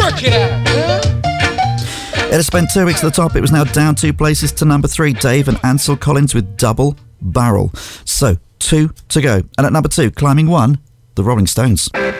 Work it out, huh? It has spent 2 weeks at the top. It was now down 2 places to number 3, Dave and Ansel Collins with Double Barrel. So, 2 to go. And at number 2, climbing 1, the Rolling Stones.